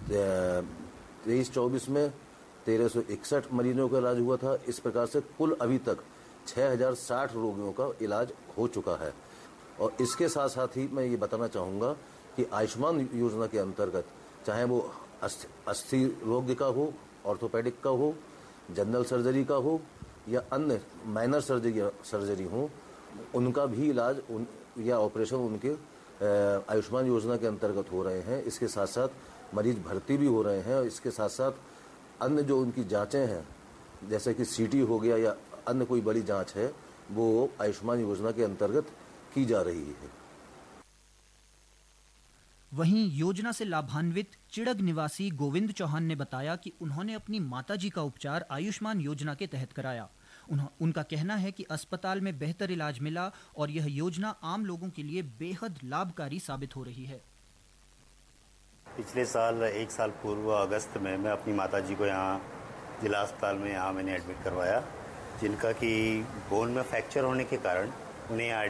23-24 में 1361 मरीजों का इलाज हुआ था। इस प्रकार से कुल अभी तक 6060 रोगियों का इलाज हो चुका है। और इसके साथ साथ ही मैं ये बताना चाहूँगा कि आयुष्मान योजना के अंतर्गत चाहे वो अस्थि रोग का हो, ऑर्थोपेडिक का हो, जनरल सर्जरी का हो या अन्य माइनर सर्जरी हो, उनका भी इलाज या ऑपरेशन उनके आयुष्मान योजना के अंतर्गत हो रहे हैं। इसके साथ साथ मरीज भर्ती भी हो रहे हैं और इसके साथ साथ अन्य जो उनकी जांचें हैं जैसे कि सीटी हो गया या अन्य कोई बड़ी जांच है वो आयुष्मान योजना के अंतर्गत की जा रही है। वहीं योजना से लाभान्वित चिड़ग निवासी गोविंद चौहान ने बताया कि उन्होंने अपनी माताजी का उपचार आयुष्मान योजना के तहत कराया। उनका कहना है कि अस्पताल में बेहतर इलाज मिला और यह योजना आम लोगों के लिए बेहद लाभकारी साबित हो रही है। पिछले साल 1 साल पूर्व अगस्त में मैं अपनी माताजी को यहाँ जिला अस्पताल में मैंने एडमिट करवाया, जिनका कि बोन में फ्रैक्चर होने के कारण उन्हें